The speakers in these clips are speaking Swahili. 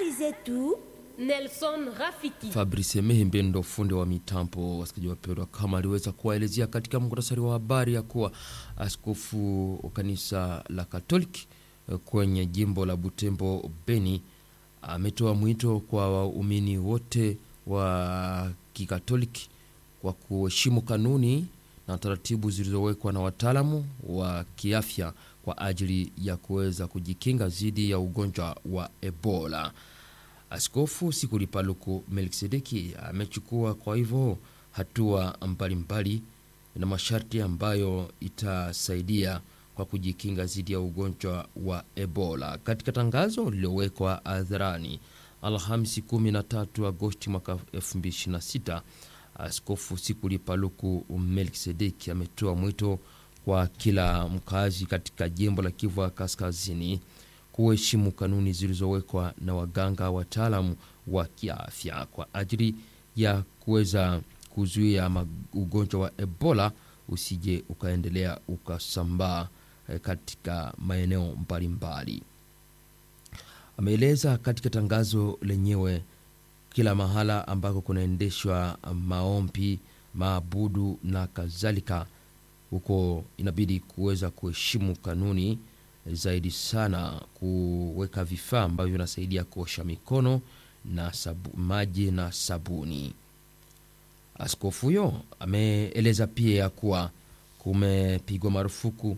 Habari zetu Nelson Rafiki. Fabrice Mehembe ndo fundi wa mitambo. Wasikizaji wapendwa, kama aliweza kuwaelezea katika muhtasari wa habari ya kuwa askofu wa kanisa la Katoliki kwenye jimbo la Butembo Beni ametoa mwito kwa waumini wote wa Kikatoliki kwa kuheshimu kanuni na taratibu zilizowekwa na wataalamu wa kiafya kwa ajili ya kuweza kujikinga dhidi ya ugonjwa wa Ebola. Askofu Sikuli Paluku Melkisedeki amechukua kwa hivyo hatua mbalimbali na masharti ambayo itasaidia kwa kujikinga dhidi ya ugonjwa wa Ebola. Katika tangazo lililowekwa hadharani Alhamisi 13 Agosti mwaka 2026, Askofu Sikuli Paluku Melkisedeki ametoa mwito kwa kila mkazi katika jimbo la Kivu Kaskazini kuheshimu kanuni zilizowekwa na waganga wataalamu wa kiafya kwa ajili ya kuweza kuzuia ugonjwa wa Ebola usije ukaendelea ukasambaa katika maeneo mbalimbali. Ameeleza katika tangazo lenyewe kila mahala ambako kunaendeshwa maombi, maabudu na kadhalika, huko inabidi kuweza kuheshimu kanuni zaidi sana, kuweka vifaa ambavyo vinasaidia kuosha mikono na maji na sabuni. Askofu huyo ameeleza pia kuwa kumepigwa marufuku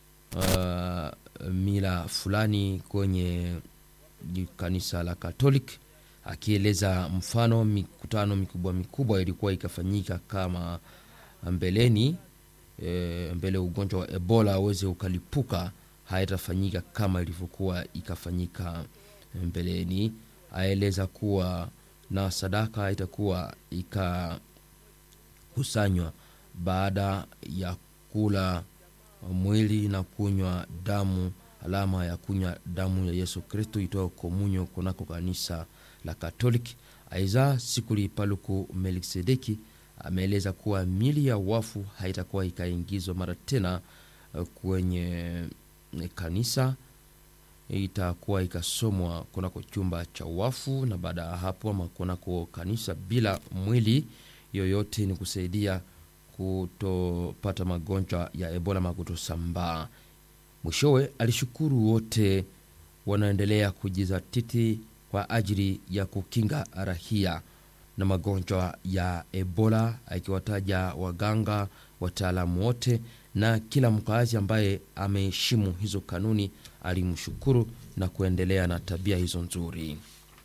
mila fulani kwenye kanisa la Katoliki, akieleza mfano mikutano mikubwa ilikuwa ikafanyika kama mbeleni, mbele ugonjwa wa Ebola uweze ukalipuka, haitafanyika kama ilivyokuwa ikafanyika mbeleni. Aeleza kuwa na sadaka itakuwa ikakusanywa baada ya kula mwili na kunywa damu, alama ya kunywa damu ya Yesu Kristo itoa komunyo kunako kanisa la Katoliki. Aiza Sikuli Paluku Melkisedeki ameeleza kuwa mili ya wafu haitakuwa ikaingizwa mara tena kwenye kanisa, itakuwa ikasomwa kunako chumba cha wafu, na baada ya hapo kunako kanisa bila mwili yoyote, ni kusaidia kutopata magonjwa ya Ebola makutosambaa. Mwishowe alishukuru wote wanaendelea kujizatiti kwa ajili ya kukinga raia na magonjwa ya Ebola, akiwataja waganga, wataalamu wote na kila mkazi ambaye ameheshimu hizo kanuni. Alimshukuru na kuendelea na tabia hizo nzuri.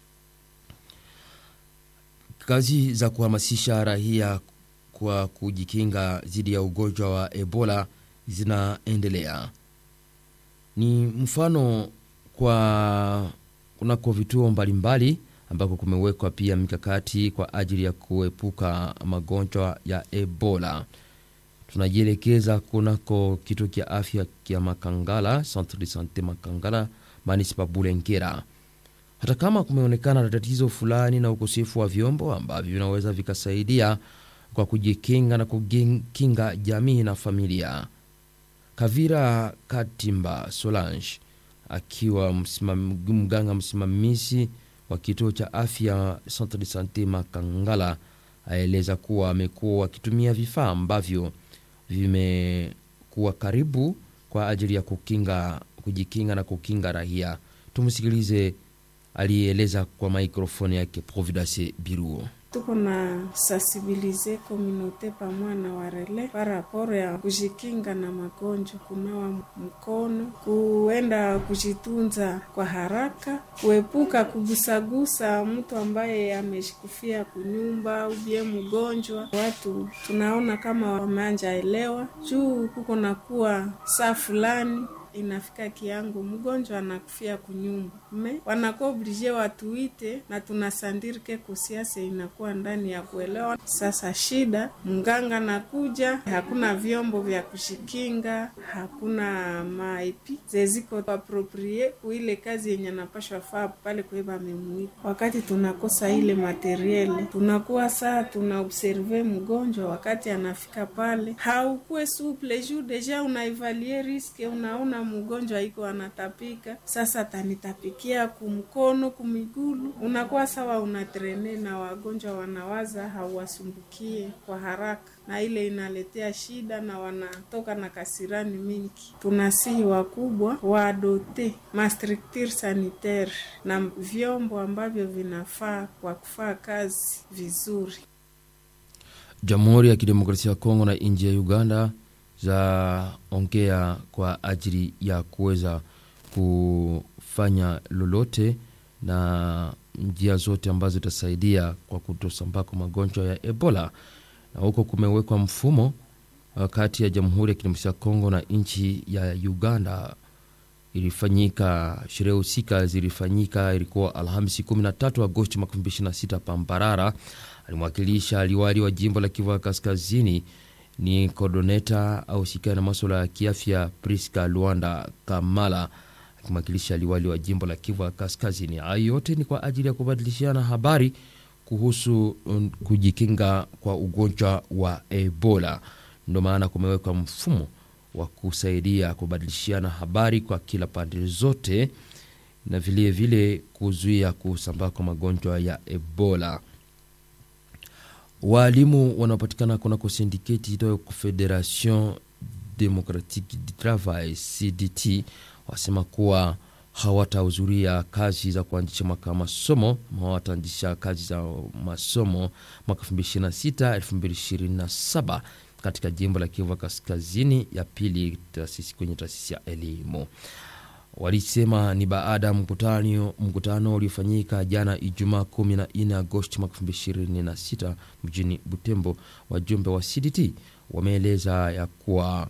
Kazi za kuhamasisha raia kwa kujikinga dhidi ya ugonjwa wa Ebola zinaendelea. Ni mfano kwa kunako vituo mbalimbali ambako kumewekwa pia mikakati kwa ajili ya kuepuka magonjwa ya Ebola. Tunajielekeza kunako kituo cha afya kia Makangala, Centre de Santé Makangala, Manispa Bulengera. Hata kama kumeonekana tatizo fulani na ukosefu wa vyombo ambavyo vinaweza vikasaidia kwa kujikinga na kukinga jamii na familia. Kavira Katimba Solange, akiwa mganga msimamizi wa kituo cha afya Centre de Santé Makangala, aeleza kuwa amekuwa wakitumia vifaa ambavyo vimekuwa karibu kwa ajili ya kujikinga na kukinga raia. Tumsikilize, alieleza kwa mikrofoni yake Providence Biruo. Tuko na sensibilize communauté pamoja na warele paraporo ya kujikinga na magonjwa, kunawa mkono, kuenda kujitunza kwa haraka, kuepuka kugusagusa mtu ambaye ameshikufia kunyumba ubie mgonjwa. Watu tunaona kama wameanja elewa juu kuko na kuwa saa fulani inafika kiango mgonjwa anakufia kunyumba, wanakuwa oblige watuite na tunasandirike kusiase inakuwa ndani ya kuelewa. Sasa shida mganga nakuja, hakuna vyombo vya kushikinga, hakuna maipi zeziko appropriate kuile kazi yenye napashwa faa pale kueba memuita. Wakati tunakosa ile materiele, tunakuwa saa tunaobserve mgonjwa wakati anafika pale, haukue souple juu deja unaivalie riske, unaona unaona mgonjwa iko anatapika, sasa atanitapikia kumkono kumigulu, unakuwa sawa unatrene na wagonjwa wanawaza hauwasumbukie kwa haraka, na ile inaletea shida na wanatoka na kasirani mingi. Tunasihi wakubwa waadote mastructure sanitaire na vyombo ambavyo vinafaa kwa kufaa kazi vizuri. Jamhuri ya Kidemokrasia ya Kongo na nchi ya Uganda za ongea kwa ajili ya kuweza kufanya lolote na njia zote ambazo itasaidia kwa kutosambaa kwa magonjwa ya Ebola. Na huko kumewekwa mfumo kati ya Jamhuri ya Kidemokrasia ya Kongo na nchi ya Uganda. Ilifanyika sherehe husika zilifanyika, ilikuwa Alhamisi 13 Agosti 2026 Pambarara. Alimwakilisha liwali wa jimbo la Kivu Kaskazini ni coordinator au shikana na masuala ya kiafya Priska Luanda Kamala, akimwakilisha liwali wa jimbo la Kivu Kaskazini. Hayo yote ni kwa ajili ya kubadilishana habari kuhusu kujikinga kwa ugonjwa wa Ebola. Ndio maana kumewekwa mfumo wa kusaidia kubadilishana habari kwa kila pande zote na vile vile kuzuia kusambaa kwa magonjwa ya Ebola. Walimu wanapatikana kunako syndicate itoyo Confederation Democratique du Travail CDT wasema kuwa hawatahudhuria kazi za kuanzisha mwaka masomo, hawataanzisha kazi za masomo mwaka 2026-2027 katika jimbo la Kivu Kaskazini ya pili kwenye taasisi ya elimu. Walisema ni baada ya mkutano uliofanyika jana Ijumaa 14 Agosti 2026 mjini Butembo. Wajumbe wa CDT wameeleza ya kuwa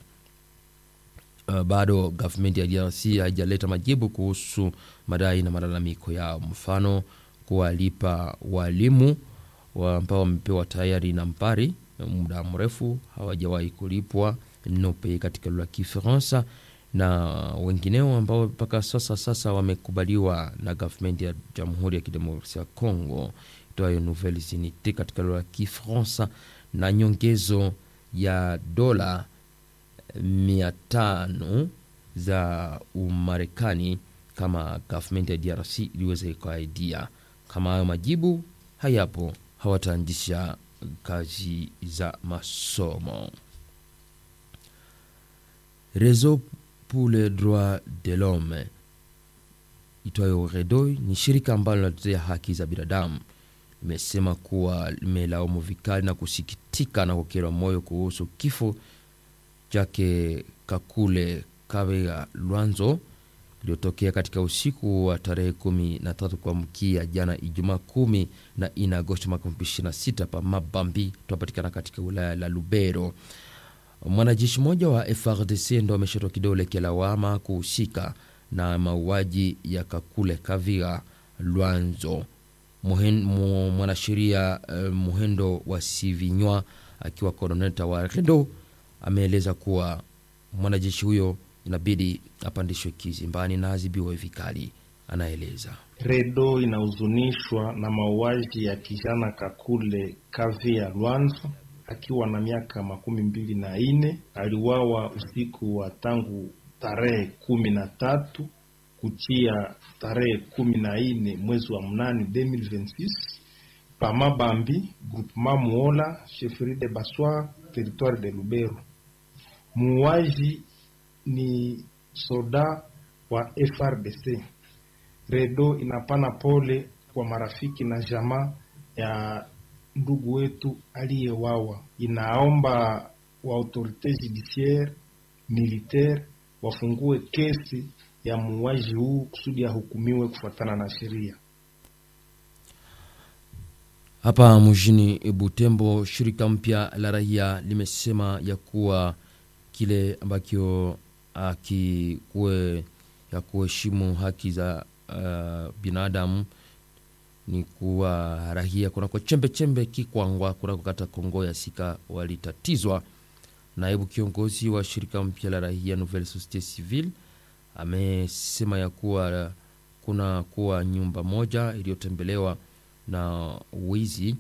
bado government ya DRC haijaleta majibu kuhusu madai na malalamiko yao, mfano kuwalipa walimu ambao wamepewa tayari nambari muda mrefu hawajawahi kulipwa nope katika lugha ya Kifaransa, na wengineo ambao mpaka sasa wamekubaliwa na government ya Jamhuri ya Kidemokrasia ya Kongo itoayo Nouvelles Unités katika lugha ya Kifaransa, na nyongezo ya dola 500 za Umarekani kama government ya DRC iliweza kuaidia. Kama hayo majibu hayapo, hawataanzisha kazi za masomo. Réseau pour les droits de l'homme itoayo REDOI ni shirika ambalo linatetea haki za binadamu, limesema kuwa limelaumu vikali na kusikitika na kukerwa moyo kuhusu kifo chake Kakule Kavega Lwanzo iliyotokea katika usiku wa tarehe 13 kwa mkia jana Ijumaa 14 Agosti 2026 pa Mabambi tunapatikana katika wilaya la Lubero. Mwanajeshi mmoja wa FARDC ndo ameshatwa kidole kilawama kuhusika na mauaji ya Kakule Kavega Lwanzo. Mwanasheria Muhendo wa Sivinywa akiwa coordinator wa REDO ameeleza kuwa mwanajeshi huyo inabidi apandishwe kizimbani na adhibiwe vikali. Anaeleza REDO inahuzunishwa na mauaji ya kijana Kakule Kavega Lwanzo akiwa na miaka 24. Aliwawa usiku wa tangu tarehe 13 kuchia tarehe 14 mwezi wa 8 2026 pa Mabambi groupement Muola chefferie de Baswa territoire de Lubero. Muuaji ni soda wa FARDC. REDO inapana pole kwa marafiki na jamaa ya ndugu wetu aliyewawa. Inaomba wa autorite judiciaire militaire wafungue kesi ya muuaji huu kusudi ahukumiwe kufuatana na sheria. Hapa mjini Butembo, shirika mpya la raia limesema ya kuwa kile ambacho ya kuheshimu haki za binadamu ni kuwa raia kunako chembe Kikwangwa kunako kata Kongo ya Sika walitatizwa. Naibu kiongozi wa shirika mpya la raia Nouvelle Société Civile amesema ya kuwa kuna kuwa nyumba moja iliyotembelewa na wizi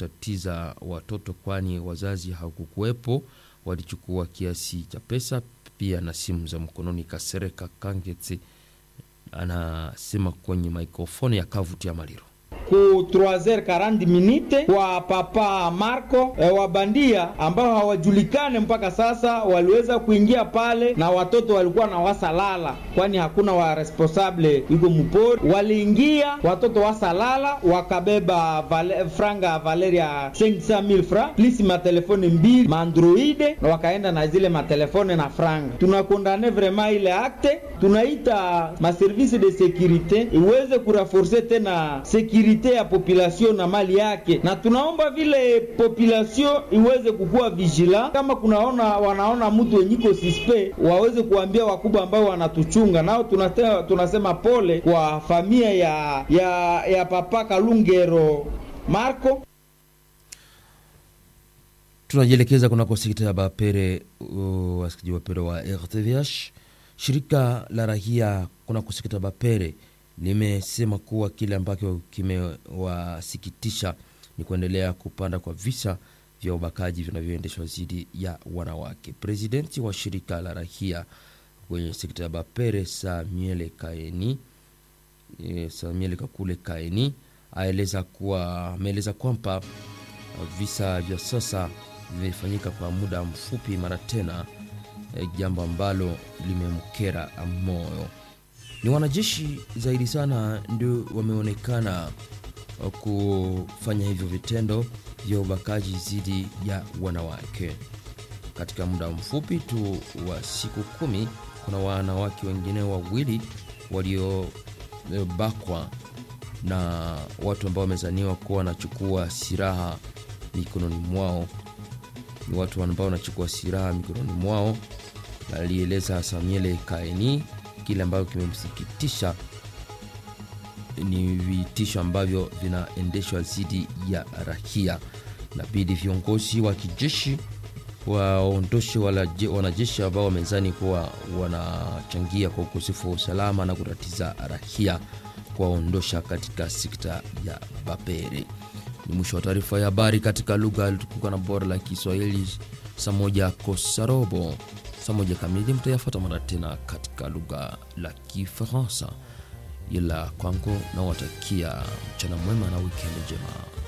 waliotatiza watoto, kwani wazazi hawakukuwepo. Walichukua kiasi cha pesa pia na simu za mkononi. Kasereka Kangetse anasema kwenye mikrofoni ya Kavuti ya Maliro. Ku 3h40 kwa Papa Marco wabandia ambao hawajulikane mpaka sasa waliweza kuingia pale, na watoto walikuwa na wasalala, kwani hakuna wa responsable yuko mpori. Waliingia watoto wasalala, wakabeba franga Valeria 500,000 francs plus ma telefone 2 ma Android, na wakaenda na zile ma telefone na franga. Tunakondane vraiment ile acte, tunaita ma service de sécurité iweze kurenforcer tena sécurité ya population na mali yake, na tunaomba vile population iweze kukua vigila. Kama wanaona mtu wenyiko suspect, waweze kuambia wakubwa ambao wanatuchunga. Nao tunasema pole kwa familia ya Papa Kalungero Marco. Tunajielekeza kunako sekta ya Bapere, wasikizi Bapere wa RTVH. Shirika la rahia kunako sekta ya Bapere limesema kuwa kile ambacho kimewasikitisha ni kuendelea kupanda kwa visa vya ubakaji vinavyoendeshwa dhidi ya wanawake. Presidenti wa shirika la rahia kwenye sekta ya Bapere Samuel Kakule Kaeni ameeleza kwamba visa vya sasa vimefanyika kwa muda mfupi mara tena, jambo ambalo limemkera moyo. Ni wanajeshi zaidi sana ndio wameonekana kufanya hivyo vitendo vya ubakaji dhidi ya wanawake. Katika muda mfupi tu wa siku 10, kuna wanawake wengine wawili waliobakwa na watu ambao wamezaniwa kuwa wanachukua silaha mikononi mwao. Ni watu ambao wanachukua silaha mikononi mwao, alieleza Samuel Kaeni. Kile ambacho kimemsikitisha ni vitisho ambavyo vinaendeshwa dhidi ya raia. Inabidi viongozi wa kijeshi waondoshe wanajeshi ambao wamezani kuwa wanachangia kwa ukosefu wa usalama na kutatiza raia, kuwaondosha katika sekta ya Bapere. Ni mwisho wa taarifa ya habari katika lugha tukuka na bora la Kiswahili. Saa 1 kosarobo, saa 1 kamili mtayafuata mara tena katika lugha la Kifaransa. Ila kwangu na watakia mchana mwema na weekend njema.